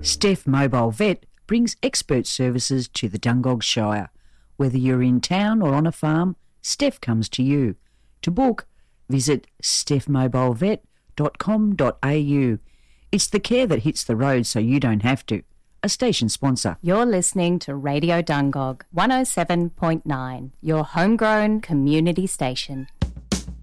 Steph Mobile Vet brings expert services to the Dungog Shire. Whether you're in town or on a farm, Steph comes to you. To book, visit stephmobilevet.com.au. It's the care that hits the road so you don't have to. A station sponsor. You're listening to Radio Dungog 107.9, your homegrown community station.